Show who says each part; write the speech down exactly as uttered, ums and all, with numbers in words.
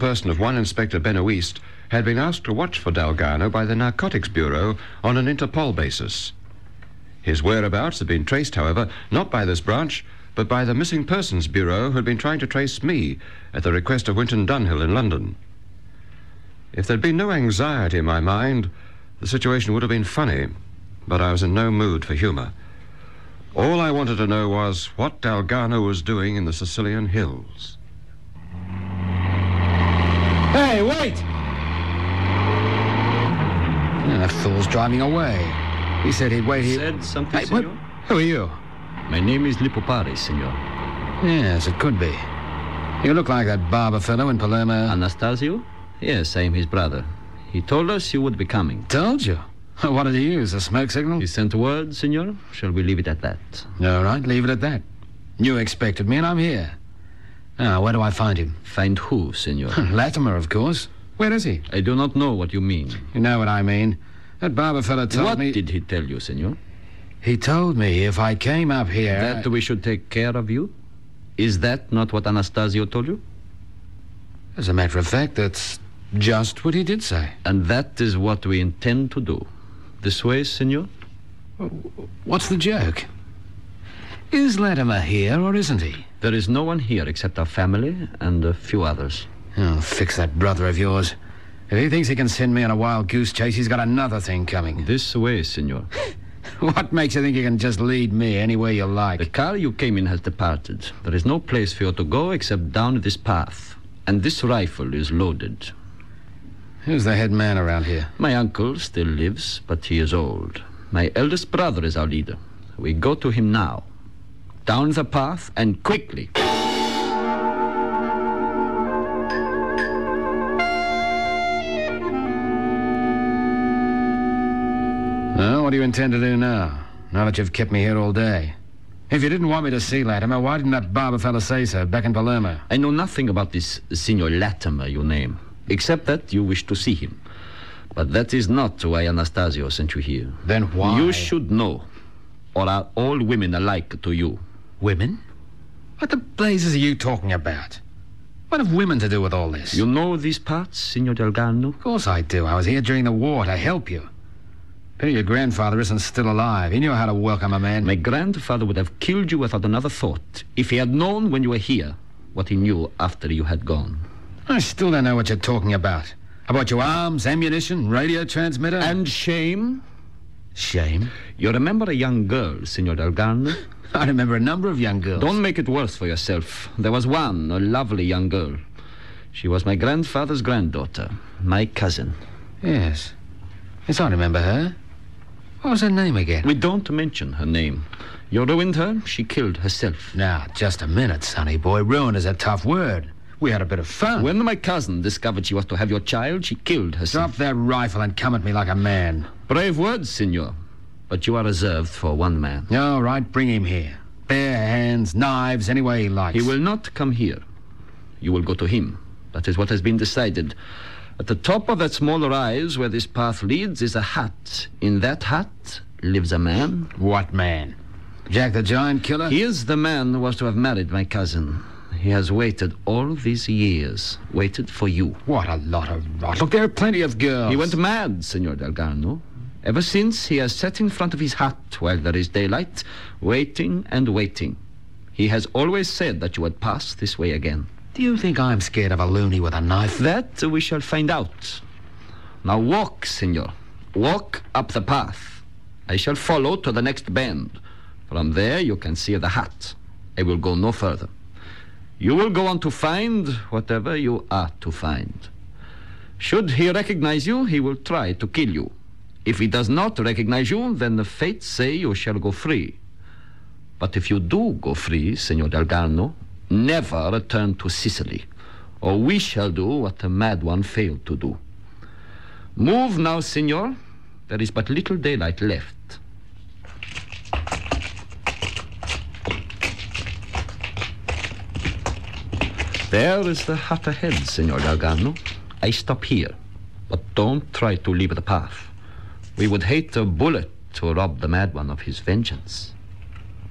Speaker 1: person of one Inspector Benoist had been asked to watch for Dalgarno by the Narcotics Bureau on an Interpol basis. His whereabouts had been traced, however, not by this branch, but by the Missing Persons Bureau, who had been trying to trace me at the request of Winton Dunhill in London. If there'd been no anxiety in my mind, the situation would have been funny, but I was in no mood for humor. All I wanted to know was what Dalgarno was doing in the Sicilian hills.
Speaker 2: Hey, wait! Yeah, that fool's driving away. He said he'd wait here.
Speaker 3: Said something,
Speaker 2: Hey,
Speaker 3: senor?
Speaker 2: what? Who are you?
Speaker 3: My name is Lipopari, senor.
Speaker 2: Yes, it could be. You look like that barber fellow in Palermo.
Speaker 3: Anastasio? Yes, I am his brother. He told us you would be coming.
Speaker 2: Told you. What did he use, a smoke signal?
Speaker 3: He sent word, senor. Shall we leave it at that?
Speaker 2: All right, leave it at that. You expected me, and I'm here. Now, where do I find him?
Speaker 3: Find who, senor?
Speaker 2: Latimer, of course. Where is he?
Speaker 3: I do not know what you mean.
Speaker 2: You know what I mean. That barber fellow told
Speaker 3: what
Speaker 2: me...
Speaker 3: What did he tell you, senor?
Speaker 2: He told me if I came up here...
Speaker 3: That we should take care of you? Is that not what Anastasio told you?
Speaker 2: As a matter of fact, that's just what he did say.
Speaker 3: And that is what we intend to do. This way, senor?
Speaker 2: What's the joke? Is Latimer here, or isn't he?
Speaker 3: There is no one here except our family and a few others.
Speaker 2: Oh, fix that brother of yours. If he thinks he can send me on a wild goose chase, he's got another thing coming.
Speaker 3: This way, senor.
Speaker 2: What makes you think you can just lead me anywhere you like?
Speaker 3: The car you came in has departed. There is no place for you to go except down this path. And this rifle is loaded.
Speaker 2: Who's the head man around here?
Speaker 3: My uncle still lives, but he is old. My eldest brother is our leader. We go to him now. Down the path, and quickly.
Speaker 2: Well, what do you intend to do now? Now that you've kept me here all day. If you didn't want me to see Latimer, why didn't that barber fellow say so back in Palermo?
Speaker 3: I know nothing about this Signor Latimer you name, except that you wish to see him. But that is not why Anastasio sent you here.
Speaker 2: Then why?
Speaker 3: You should know. Or are all women alike to you?
Speaker 2: Women? What the blazes are you talking about? What have women to do with all this?
Speaker 3: You know these parts, Signor Dalgarno?
Speaker 2: Of course I do. I was here during the war to help you. Pity your grandfather isn't still alive. He knew how to welcome a man.
Speaker 3: My grandfather would have killed you without another thought if he had known when you were here what he knew after you had gone.
Speaker 2: I still don't know what you're talking about. About your arms, ammunition, radio transmitter...
Speaker 3: And shame?
Speaker 2: Shame?
Speaker 3: You remember a young girl, Signor Dalgarno?
Speaker 2: I remember a number of young girls.
Speaker 3: Don't make it worse for yourself. There was one, a lovely young girl. She was my grandfather's granddaughter, my cousin.
Speaker 2: Yes. Yes, I remember her. What was her name again?
Speaker 3: We don't mention her name. You ruined her, she killed herself.
Speaker 2: Now, just a minute, sonny boy. Ruined is a tough word. We had a bit of fun.
Speaker 3: When my cousin discovered she was to have your child, she killed herself.
Speaker 2: Drop that rifle and come at me like a man.
Speaker 3: Brave words, senor. But you are reserved for one man.
Speaker 2: All right, bring him here. Bare hands, knives, any way he likes.
Speaker 3: He will not come here. You will go to him. That is what has been decided. At the top of that small rise where this path leads is a hut. In that hut lives a man.
Speaker 2: What man? Jack the Giant Killer?
Speaker 3: He is the man who was to have married my cousin. He has waited all these years. Waited for you.
Speaker 2: What a lot of rot. Look, there are plenty of girls.
Speaker 3: He went mad, Signor Dalgarno. Ever since, he has sat in front of his hut while there is daylight, waiting and waiting. He has always said that you would pass this way again.
Speaker 2: Do you think I'm scared of a loony with a knife?
Speaker 3: That we shall find out. Now walk, senor. Walk up the path. I shall follow to the next bend. From there you can see the hut. I will go no further. You will go on to find whatever you are to find. Should he recognize you, he will try to kill you. If he does not recognize you, then the fates say you shall go free. But if you do go free, Signor Dalgarno, never return to Sicily, or we shall do what the mad one failed to do. Move now, Signor. There is but little daylight left. There is the hut ahead, Signor Dalgarno. I stop here, but don't try to leave the path. We would hate a bullet to rob the mad one of his vengeance.